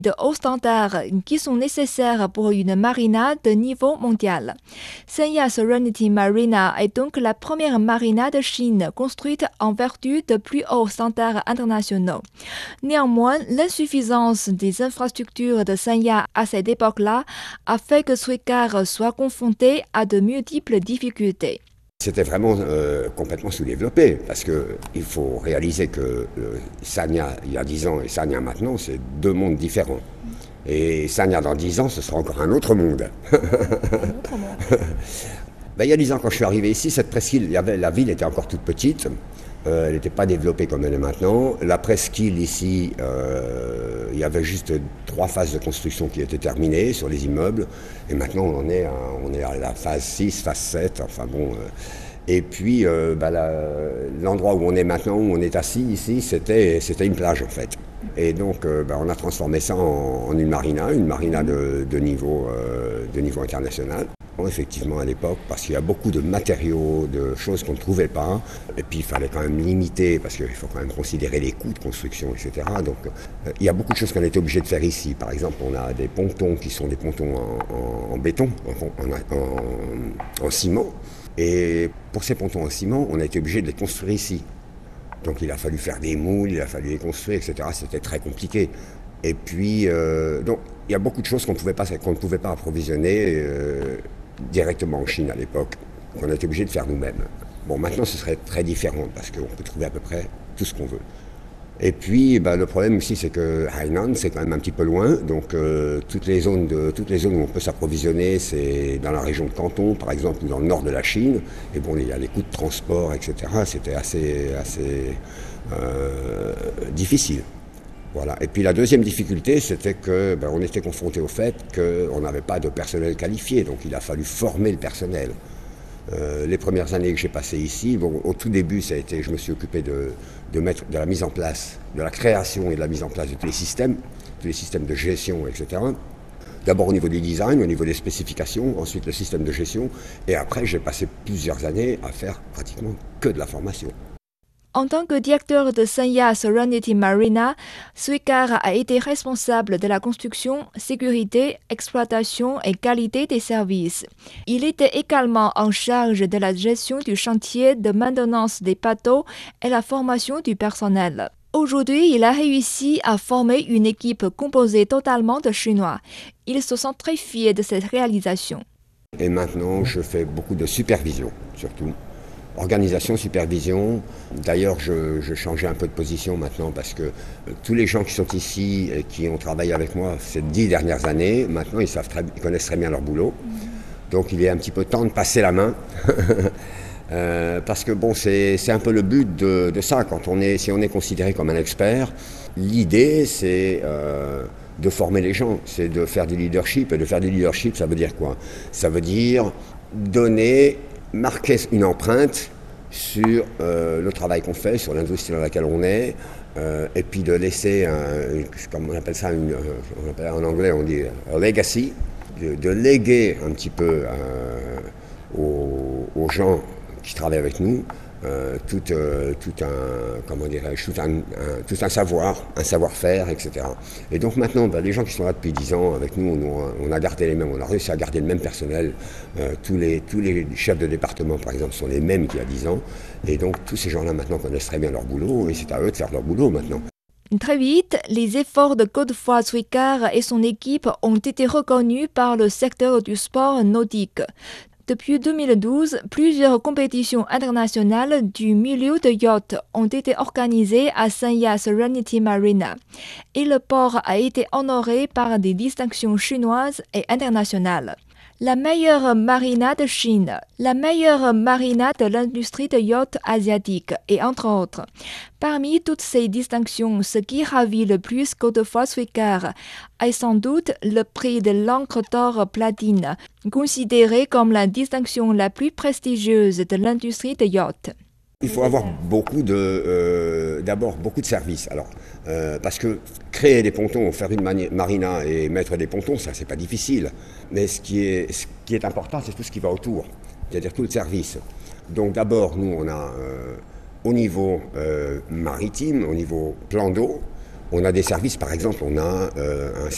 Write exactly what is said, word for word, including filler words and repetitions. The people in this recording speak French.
de hauts standards qui sont nécessaires pour une marina de niveau mondial. Sanya Serenity Marina est donc la première marina de Chine construite en vertu de plus hauts standards internationaux. Néanmoins, l'insuffisance des infrastructures de Sanya à cette époque-là a fait que Suicar soit confronté à de multiples difficultés. C'était vraiment euh, complètement sous-développé, parce qu'il faut réaliser que euh, Sanya, il y a dix ans, et Sanya maintenant, c'est deux mondes différents. Et Sanya, dans dix ans, ce sera encore un autre monde. Un autre monde. Ben, il y a dix ans, quand je suis arrivé ici, cette presqu'île, il y avait, la ville était encore toute petite. Euh, elle n'était pas développée comme elle est maintenant. La presqu'île ici, euh, il y avait juste trois phases de construction qui étaient terminées sur les immeubles. Et maintenant, on est à, on est à la phase six, phase sept, enfin bon. Euh, et puis, euh, bah, la, l'endroit où on est maintenant, où on est assis ici, c'était, c'était une plage en fait. Et donc, euh, bah, on a transformé ça en, en une marina, une marina de, de, niveau, euh, de niveau international. Effectivement à l'époque, parce qu'il y a beaucoup de matériaux, de choses qu'on ne trouvait pas, et puis il fallait quand même limiter, parce qu'il faut quand même considérer les coûts de construction, et cetera. Donc euh, il y a beaucoup de choses qu'on était obligé de faire ici. Par exemple, on a des pontons qui sont des pontons en, en, en béton, en, en, en, en ciment, et pour ces pontons en ciment, on a été obligé de les construire ici. Donc il a fallu faire des moules, il a fallu les construire, et cetera. C'était très compliqué. Et puis, euh, donc, il y a beaucoup de choses qu'on pouvait pas, qu'on ne pouvait pas approvisionner euh, directement en Chine à l'époque, qu'on a été obligé de faire nous-mêmes. Bon, maintenant, ce serait très différent, parce qu'on peut trouver à peu près tout ce qu'on veut. Et puis, ben, le problème aussi, c'est que Hainan, c'est quand même un petit peu loin, donc euh, toutes les zones de, toutes les zones où on peut s'approvisionner, c'est dans la région de Canton, par exemple, ou dans le nord de la Chine. Et bon, il y a les coûts de transport, et cetera. C'était assez, assez euh, difficile. Voilà. Et puis la deuxième difficulté, c'était que ben, on était confronté au fait qu'on n'avait pas de personnel qualifié, donc il a fallu former le personnel. Euh, les premières années que j'ai passées ici, bon, au tout début, ça a été, je me suis occupé de, de mettre de la mise en place, de la création et de la mise en place de tous les systèmes, tous les systèmes de gestion, et cetera. D'abord au niveau du design, au niveau des spécifications, ensuite le système de gestion, et après j'ai passé plusieurs années à faire pratiquement que de la formation. En tant que directeur de Sanya Serenity Marina, Suicar a été responsable de la construction, sécurité, exploitation et qualité des services. Il était également en charge de la gestion du chantier de maintenance des bateaux et la formation du personnel. Aujourd'hui, il a réussi à former une équipe composée totalement de Chinois. Il se sent très fier de cette réalisation. Et maintenant, je fais beaucoup de supervision, surtout. Organisation, supervision. D'ailleurs, je, je changeais un peu de position maintenant parce que tous les gens qui sont ici et qui ont travaillé avec moi ces dix dernières années, maintenant ils, savent très, ils connaissent très bien leur boulot. Donc il est un petit peu temps de passer la main. euh, parce que bon, c'est, c'est un peu le but de, de ça. Quand on est, si on est considéré comme un expert, l'idée c'est euh, de former les gens, c'est de faire du leadership. Et de faire du leadership, ça veut dire quoi? Ça veut dire donner... marquer une empreinte sur euh, le travail qu'on fait, sur l'industrie dans laquelle on est, euh, et puis de laisser, un, comme on appelle ça, une, on appelle, en anglais on dit a legacy, de, de léguer un petit peu euh, aux, aux gens qui travaillent avec nous, euh, tout, euh, tout un, comment dirais-je, tout un, un, tout un savoir, un savoir-faire, et cetera. Et donc maintenant, ben, les gens qui sont là depuis dix ans avec nous, on, on a gardé les mêmes, on a réussi à garder le même personnel. Euh, tous, les, tous les chefs de département, par exemple, sont les mêmes qu'il y a dix ans. Et donc tous ces gens-là maintenant connaissent très bien leur boulot, et c'est à eux de faire leur boulot maintenant. Très vite, les efforts de Godefroy Suicar et son équipe ont été reconnus par le secteur du sport nautique. Depuis deux mille douze, plusieurs compétitions internationales du milieu de yacht ont été organisées à Sanya Serenity Marina et le port a été honoré par des distinctions chinoises et internationales. La meilleure marina de Chine, la meilleure marina de l'industrie de yacht asiatique et entre autres. Parmi toutes ces distinctions, ce qui ravit le plus Godefroy Suicar est sans doute le prix de l'encre d'or platine, considéré comme la distinction la plus prestigieuse de l'industrie de yacht. Il faut avoir beaucoup de, euh, d'abord beaucoup de services. Alors, euh, parce que créer des pontons, faire une mani- marina et mettre des pontons, ça c'est pas difficile. Mais ce qui est, ce qui est important, c'est tout ce qui va autour, c'est-à-dire tout le service. Donc d'abord, nous, on a euh, au niveau euh, maritime, au niveau plan d'eau, on a des services. Par exemple, on a euh, un